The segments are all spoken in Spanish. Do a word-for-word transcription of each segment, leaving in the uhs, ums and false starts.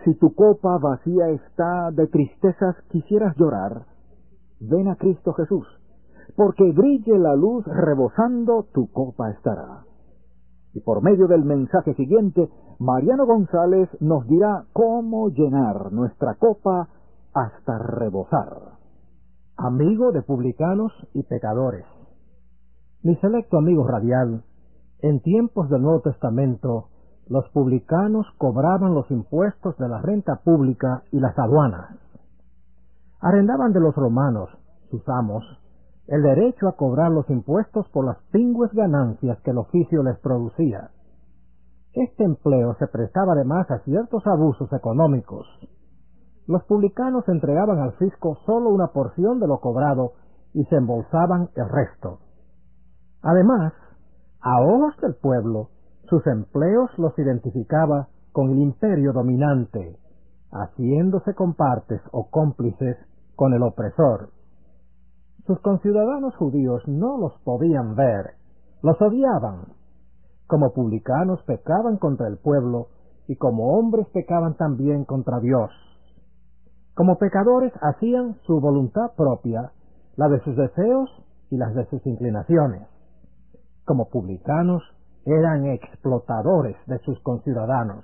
Si tu copa vacía está, de tristezas quisieras llorar, ven a Cristo Jesús, porque brille la luz rebosando, tu copa estará. Y por medio del mensaje siguiente, Mariano González nos dirá cómo llenar nuestra copa hasta rebosar. Amigo de publicanos y pecadores. Mi selecto amigo radial, en tiempos del Nuevo Testamento, los publicanos cobraban los impuestos de la renta pública y las aduanas. Arrendaban de los romanos, sus amos, el derecho a cobrar los impuestos por las pingües ganancias que el oficio les producía. Este empleo se prestaba además a ciertos abusos económicos. Los publicanos entregaban al fisco solo una porción de lo cobrado y se embolsaban el resto. Además, a ojos del pueblo, sus empleos los identificaba con el imperio dominante, haciéndose compartes o cómplices con el opresor. Sus conciudadanos judíos no los podían ver, los odiaban. Como publicanos pecaban contra el pueblo y como hombres pecaban también contra Dios. Como pecadores hacían su voluntad propia, la de sus deseos y las de sus inclinaciones. Como publicanos eran explotadores de sus conciudadanos.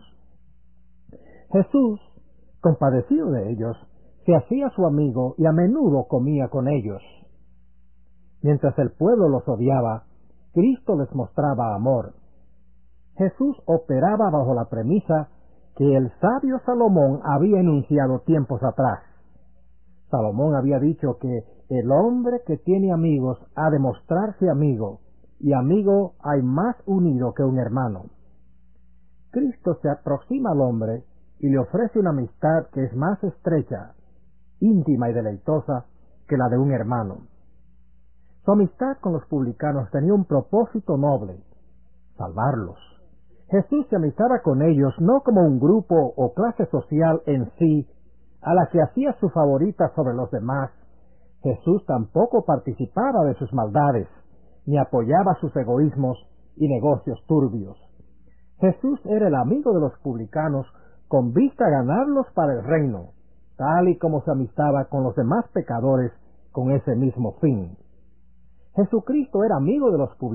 Jesús, compadecido de ellos, se hacía su amigo y a menudo comía con ellos. Mientras el pueblo los odiaba, Cristo les mostraba amor. Jesús operaba bajo la premisa que el sabio Salomón había enunciado tiempos atrás. Salomón había dicho que el hombre que tiene amigos ha de mostrarse amigo, y amigo hay más unido que un hermano. Cristo se aproxima al hombre y le ofrece una amistad que es más estrecha, íntima y deleitosa que la de un hermano. Su amistad con los publicanos tenía un propósito noble: salvarlos. Jesús se amistaba con ellos no como un grupo o clase social en sí, a la que hacía su favorita sobre los demás. Jesús tampoco participaba de sus maldades, ni apoyaba sus egoísmos y negocios turbios. Jesús era el amigo de los publicanos con vista a ganarlos para el reino, tal y como se amistaba con los demás pecadores con ese mismo fin. Jesucristo era amigo de los publicanos